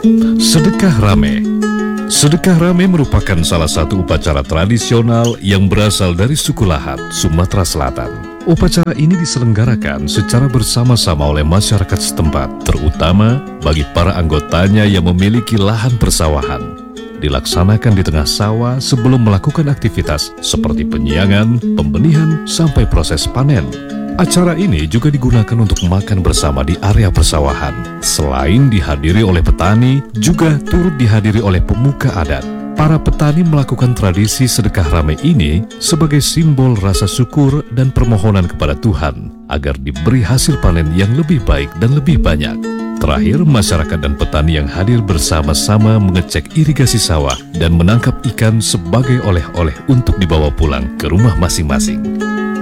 Sedekah Rame. Sedekah Rame merupakan salah satu upacara tradisional yang berasal dari suku Lahat, Sumatera Selatan. Upacara ini diselenggarakan secara bersama-sama oleh masyarakat setempat, terutama bagi para anggotanya yang memiliki lahan persawahan. Dilaksanakan di tengah sawah sebelum melakukan aktivitas seperti penyiangan, pembenihan, sampai proses panen. Acara ini juga digunakan untuk makan bersama di area persawahan. Selain dihadiri oleh petani, juga turut dihadiri oleh pemuka adat. Para petani melakukan tradisi sedekah rame ini sebagai simbol rasa syukur dan permohonan kepada Tuhan agar diberi hasil panen yang lebih baik dan lebih banyak. Terakhir, masyarakat dan petani yang hadir bersama-sama mengecek irigasi sawah dan menangkap ikan sebagai oleh-oleh untuk dibawa pulang ke rumah masing-masing.